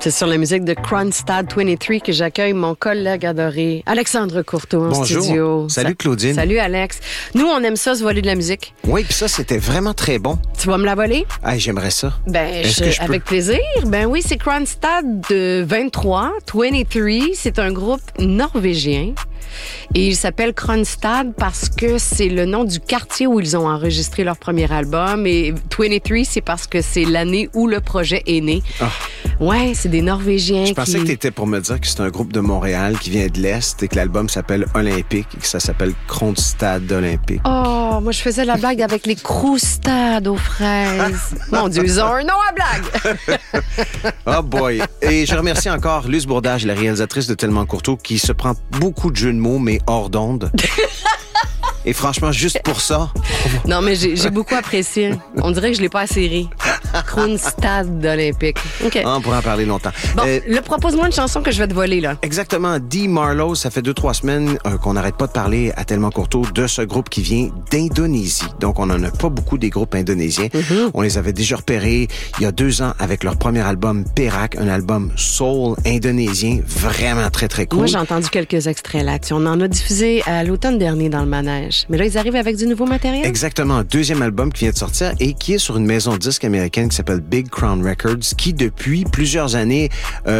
C'est sur la musique de Kronstadt 23 que j'accueille mon collègue adoré, Alexandre Courteau, en Bonjour. studio. Salut Claudine. Salut Alex. Nous, on aime ça, se voler de la musique. Oui, puis ça, c'était vraiment très bon. Tu vas me la voler? Ah, j'aimerais ça. Ben, Est-ce que je peux? avec plaisir. Ben oui, c'est Kronstadt de 23. C'est un groupe norvégien. Et il s'appelle Kronstadt parce que c'est le nom du quartier où ils ont enregistré leur premier album. Et 23, c'est parce que c'est l'année où le projet est né. Ah. Ouais, c'est des Norvégiens Je pensais que tu étais pour me dire que c'est un groupe de Montréal qui vient de l'Est et que l'album s'appelle Olympique et que ça s'appelle Kronstadt Olympique. Oh, moi, je faisais la blague avec les croustades aux fraises. Mon Dieu, ils ont un nom à blague! Oh boy! Et je remercie encore Luce Bourdage, la réalisatrice de Tellement Courteau, qui se prend beaucoup de jeux de mots, mais hors d'onde. Et franchement, juste pour ça... Non, mais j'ai beaucoup apprécié. On dirait que je l'ai pas assez ri. Kronstadt olympique. OK. On pourra en parler longtemps. Bon, propose-moi une chanson que je vais te voler, là. Exactement. Dee Marlowe, ça fait 2-3 semaines qu'on n'arrête pas de parler à Tellement Courteau de ce groupe qui vient d'Indonésie. Donc, on n'en a pas beaucoup des groupes indonésiens. Mm-hmm. On les avait déjà repérés il y a 2 ans avec leur premier album, Perak, un album soul indonésien, vraiment très, très cool. Moi, j'ai entendu quelques extraits là. On en a diffusé à l'automne dernier dans le manège. Mais là, ils arrivent avec du nouveau matériel? Exactement. 2e album qui vient de sortir et qui est sur une maison de disques américaine qui s'appelle Big Crown Records, qui depuis plusieurs années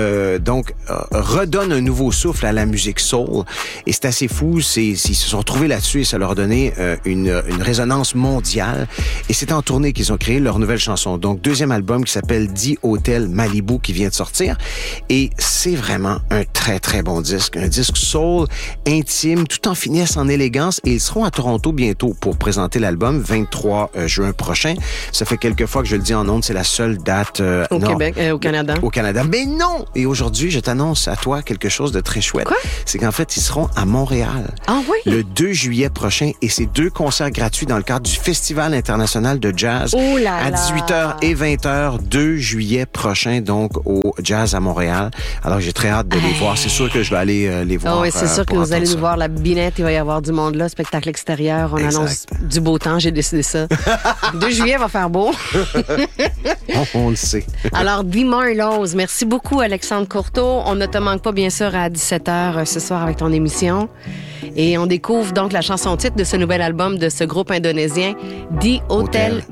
redonne un nouveau souffle à la musique soul. Et c'est assez fou. Ils se sont trouvés là-dessus et ça leur a donné une résonance mondiale. Et c'est en tournée qu'ils ont créé leur nouvelle chanson. Donc, 2e album qui s'appelle The Hotel Malibu qui vient de sortir. Et c'est vraiment un très, très bon disque. Un disque soul, intime, tout en finesse, en élégance. Et ils seront à Toronto bientôt pour présenter l'album, 23 juin prochain. Ça fait quelques fois que je le dis en ondes, c'est la seule date... au Québec, au Canada. Au Canada. Mais non! Et aujourd'hui, je t'annonce à toi quelque chose de très chouette. Quoi? C'est qu'en fait, ils seront à Montréal. Ah oui? Le 2 juillet prochain. Et c'est 2 concerts gratuits dans le cadre du Festival international de jazz. Oh là à 18h et 20h, 2 juillet prochain, donc au Jazz à Montréal. Alors, j'ai très hâte de les voir. C'est sûr que je vais aller les voir. Ah oui, c'est sûr que vous allez nous voir la binette. Il va y avoir du monde là, spectacle extérieur. On annonce du beau temps. J'ai décidé ça. 2 juillet va faire beau. On le sait. Alors, Dee Marlowe, merci beaucoup, Alexandre Courteau. On ne te manque pas, bien sûr, à 17h ce soir avec ton émission. Et on découvre donc la chanson titre de ce nouvel album de ce groupe indonésien, The Hotel